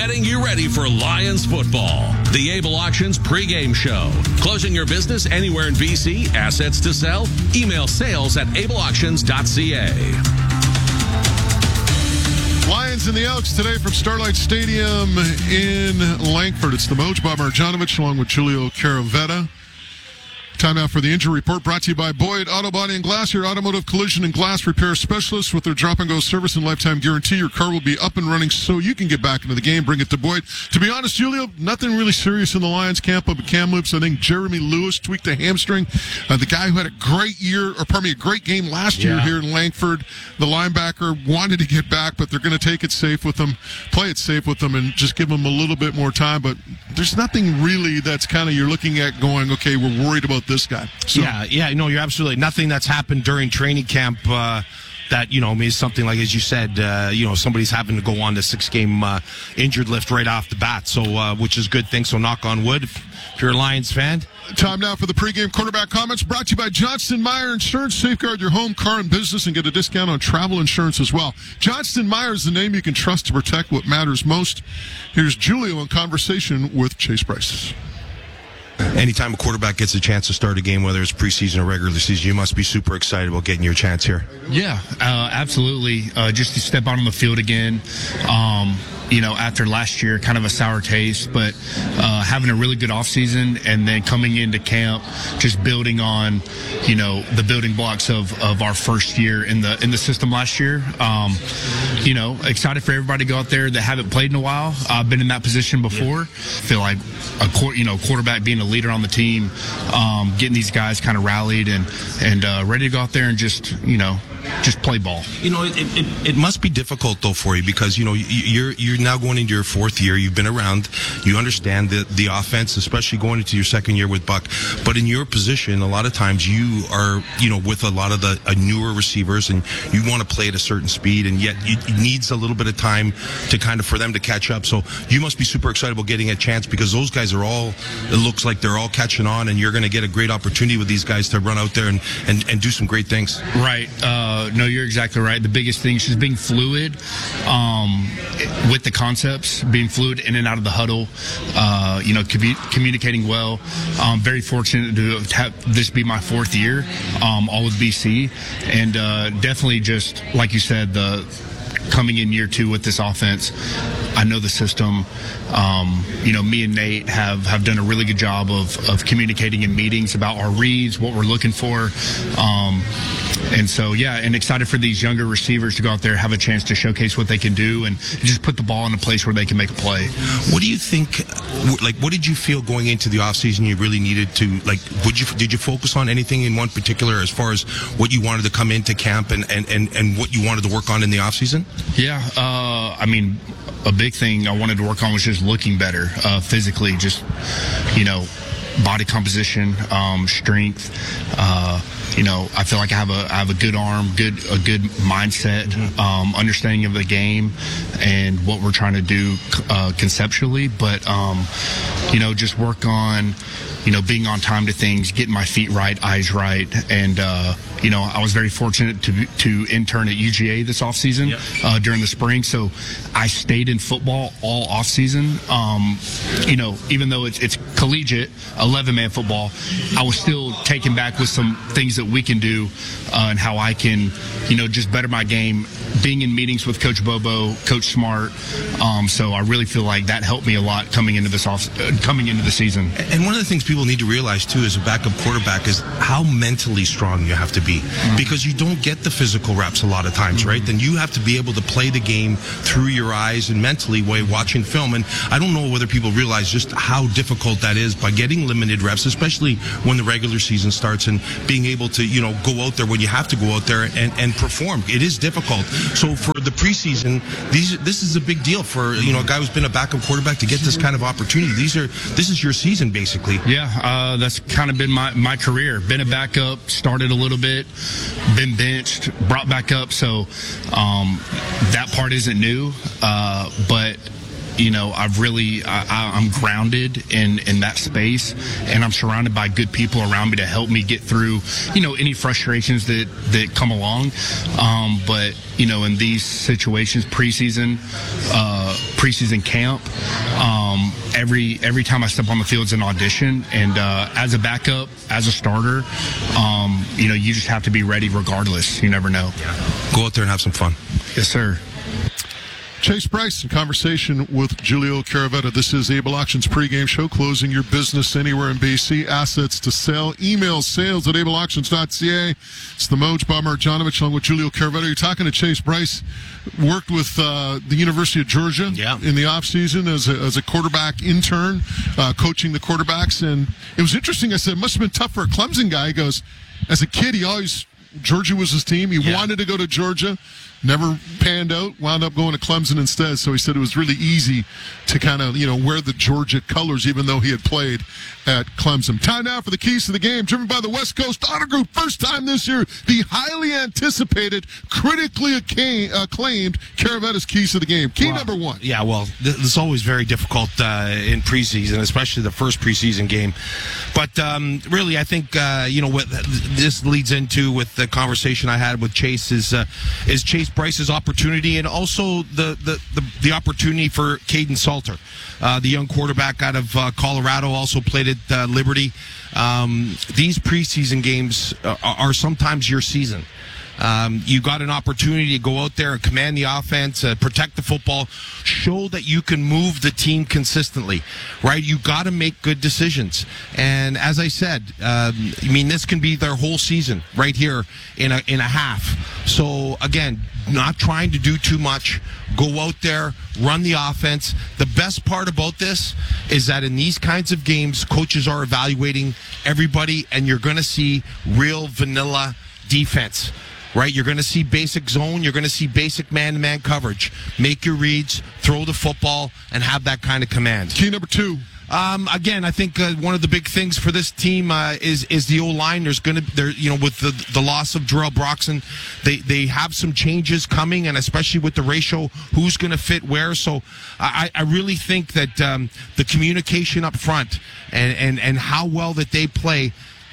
getting you ready for Lions football. The Able Auctions pregame show. Closing your business anywhere in BC, assets to sell? Email sales@ableauctions.ca. Lions and the Elks today from Starlight Stadium in Langford. It's the Moj, Bob Marjanovic, along with Julio Caravetta. Time out for the injury report, brought to you by Boyd Auto Body and Glass, your automotive collision and glass repair specialists. With their drop-and-go service and lifetime guarantee, your car will be up and running so you can get back into the game. Bring it to Boyd. To be honest, Julio, nothing really serious in the Lions camp up at Kamloops. I think Jeremy Lewis tweaked a hamstring. The guy who had a great great game last year here in Langford, the linebacker, wanted to get back, but they're going to take it safe with him, play it safe with him, and just give him a little bit more time. But there's nothing really that's kind of you're looking at going, okay, we're worried about this guy. So. No, you're absolutely nothing that's happened during training camp that means something like, as you said, somebody's having to go on the 6-game injured list right off the bat. So which is a good thing. So knock on wood if you're a Lions fan. Time now for the pregame quarterback comments, brought to you by Johnston Meyer Insurance. Safeguard your home, car, and business, and get a discount on travel insurance as well. Johnston Meyer is the name you can trust to protect what matters most. Here's Julio in conversation with Chase Bryce. Anytime a quarterback gets a chance to start a game, whether it's preseason or regular season, you must be super excited about getting your chance here. Yeah, absolutely. Just to step out on the field again, after last year, kind of a sour taste, but having a really good offseason and then coming into camp, just building on, the building blocks of our first year in the system last year. Excited for everybody to go out there that haven't played in a while. I've been in that position before. Feel like quarterback being a leader on the team, getting these guys kind of rallied and ready to go out there and just play ball. It must be difficult though for you because you're now going into your fourth year. You've been around. You understand the offense, especially going into your second year with Buck. But in your position, a lot of times you are with a lot of the newer receivers, and you want to play at a certain speed, and yet it needs a little bit of time to kind of for them to catch up. So you must be super excited about getting a chance because those guys are all. It looks like they're all catching on, and you're going to get a great opportunity with these guys to run out there and do some great things. Right. No, you're exactly right. The biggest thing is just being fluid with the concepts, being fluid in and out of the huddle, communicating well. Very fortunate to have this be my fourth year, all with BC. And definitely just, like you said, coming in year two with this offense, I know the system. Me and Nate have done a really good job of communicating in meetings about our reads, what we're looking for. And excited for these younger receivers to go out there, have a chance to showcase what they can do, and just put the ball in a place where they can make a play. What do you think, what did you feel going into the offseason you really needed to, did you focus on anything in one particular as far as what you wanted to come into camp and what you wanted to work on in the offseason? Yeah, a big thing I wanted to work on was just looking better physically, just, body composition, strength. I feel like I have a good arm, a good mindset, understanding of the game and what we're trying to do conceptually. But just work on being on time to things, getting my feet right, eyes right, and I was very fortunate to intern at UGA this offseason during the spring, so I stayed in football all offseason. Even though it's collegiate 11-man football, I was still taken back with some things that we can do and how I can just better my game, being in meetings with Coach Bobo, Coach Smart. So I really feel like that helped me a lot coming into the season. And one of the things people need to realize too as a backup quarterback is how mentally strong you have to be, because you don't get the physical reps a lot of times, right? Then you have to be able to play the game through your eyes and mentally while watching film. And I don't know whether people realize just how difficult that is by getting limited reps, especially when the regular season starts, and being able to go out there when you have to go out there and perform. It is difficult. So for the preseason, this is a big deal for a guy who's been a backup quarterback to get this kind of opportunity. This is your season basically. Yeah, that's kind of been my career. Been a backup, started a little bit, been benched, brought back up. So that part isn't new, but I'm grounded in that space, and I'm surrounded by good people around me to help me get through, any frustrations that come along. But in these situations, preseason, preseason camp. Every time I step on the field is an audition, and as a backup, as a starter, you just have to be ready regardless. You never know. Go out there and have some fun. Yes, sir. Chase Bryce in conversation with Julio Caravetta. This is Able Auctions pregame show, closing your business anywhere in BC. Assets to sell. Email sales@ableauctions.ca. It's the Moj, Bob Marjanovic, along with Julio Caravetta. You're talking to Chase Bryce. Worked with the University of Georgia in the offseason as a quarterback intern, coaching the quarterbacks. And it was interesting. I said, it must have been tough for a Clemson guy. He goes, as a kid, Georgia was his team. He wanted to go to Georgia. Never panned out, wound up going to Clemson instead. So he said it was really easy to kind of, wear the Georgia colors, even though he had played at Clemson. Time now for the keys to the game, driven by the West Coast Auto Group. First time this year, the highly anticipated, critically acclaimed Caravetta's keys to the game. Key number one. Yeah, well, this is always very difficult in preseason, especially the first preseason game. But really, I think, what this leads into with the conversation I had with Chase is Chase Bryce's opportunity, and also the opportunity for Caden Salter, the young quarterback out of Colorado, also played at Liberty. These preseason games are sometimes your season. You got an opportunity to go out there and command the offense, protect the football, show that you can move the team consistently, right? You got to make good decisions. And as I said, this can be their whole season right here in a half. So again, not trying to do too much. Go out there, run the offense. The best part about this is that in these kinds of games, coaches are evaluating everybody, and you're going to see real vanilla defense. Right, you're going to see basic zone. You're going to see basic man-to-man coverage. Make your reads, throw the football, and have that kind of command. Key number two. Again, I think one of the big things for this team is the O-line. With the loss of Jarrell Broxton, they have some changes coming, and especially with the ratio, who's going to fit where. So I really think that the communication up front and how well that they play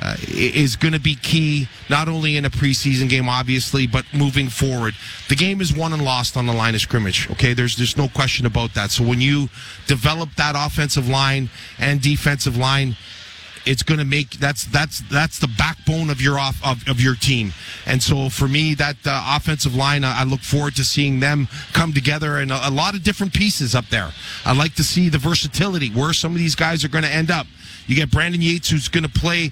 is going to be key, not only in a preseason game, obviously, but moving forward. The game is won and lost on the line of scrimmage. Okay, there's no question about that. So when you develop that offensive line and defensive line, it's going to make that's the backbone of your team. And so for me, that offensive line, I look forward to seeing them come together, and a lot of different pieces up there. I like to see the versatility where some of these guys are going to end up. You get Brandon Yates, who's going to play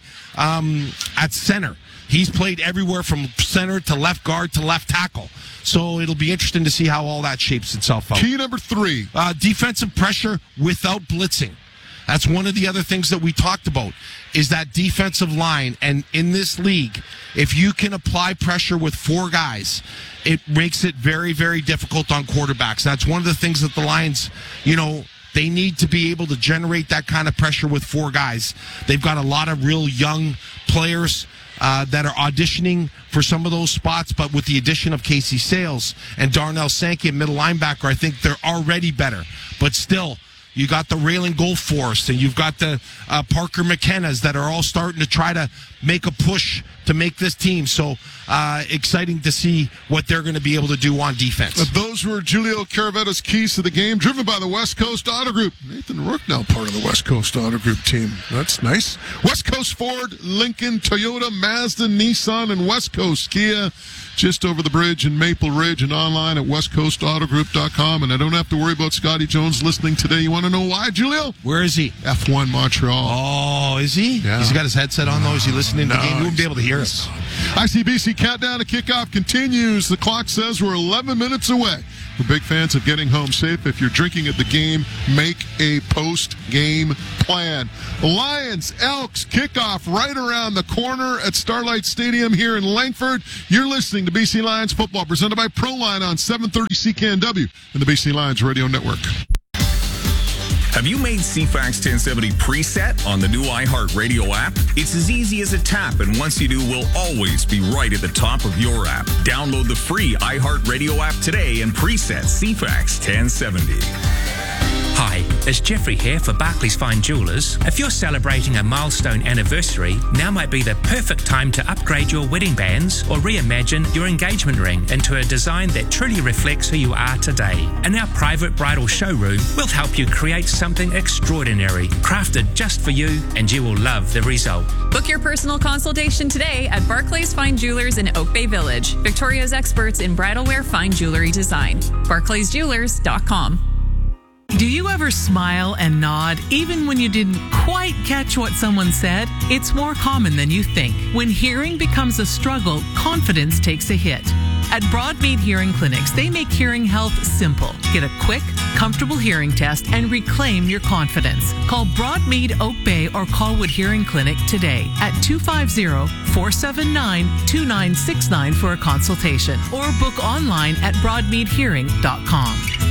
at center. He's played everywhere from center to left guard to left tackle. So it'll be interesting to see how all that shapes itself out. Key number three. Defensive pressure without blitzing. That's one of the other things that we talked about, is that defensive line. And in this league, if you can apply pressure with four guys, it makes it very, very difficult on quarterbacks. That's one of the things that the Lions, they need to be able to generate that kind of pressure with four guys. They've got a lot of real young players that are auditioning for some of those spots, but with the addition of Casey Sales and Darnell Sankey at middle linebacker, I think they're already better. But still, you got the Raylan Goldforst, and you've got the Parker McKenna's that are all starting to try to make a push to make this team. So exciting to see what they're going to be able to do on defense. Those were Julio Caravetta's keys to the game, driven by the West Coast Auto Group. Nathan Rourke now part of the West Coast Auto Group team. That's nice. West Coast Ford, Lincoln, Toyota, Mazda, Nissan, and West Coast Kia. Just over the bridge in Maple Ridge, and online at westcoautautogroup.com. And I don't have to worry about Scotty Jones listening today. You want to know why, Julio? Where is he? F1 Montreal. Oh, is he? Yeah. He's got his headset on, though. Is he listening to the game? He wouldn't be able to hear us. ICBC countdown to kickoff continues. The clock says we're 11 minutes away. We're big fans of getting home safe. If you're drinking at the game, make a post-game plan. Lions, Elks, kickoff right around the corner at Starlight Stadium here in Langford. You're listening to BC Lions football, presented by ProLine on 730 CKNW and the BC Lions Radio Network. Have you made CFAX 1070 preset on the new iHeartRadio app? It's as easy as a tap, and once you do, we'll always be right at the top of your app. Download the free iHeartRadio app today and preset CFAX 1070. Hi, it's Jeffrey here for Barclays Fine Jewellers. If you're celebrating a milestone anniversary, now might be the perfect time to upgrade your wedding bands or reimagine your engagement ring into a design that truly reflects who you are today. In our private bridal showroom, we'll help you create something extraordinary, crafted just for you, and you will love the result. Book your personal consultation today at Barclays Fine Jewelers in Oak Bay Village, Victoria's experts in bridalwear fine jewelry design. BarclaysJewelers.com. Do you ever smile and nod even when you didn't quite catch what someone said? It's more common than you think. When hearing becomes a struggle, confidence takes a hit. At Broadmead Hearing Clinics, they make hearing health simple. Get a quick, comfortable hearing test and reclaim your confidence. Call Broadmead Oak Bay or Colwood Hearing Clinic today at 250-479-2969 for a consultation or book online at broadmeadhearing.com.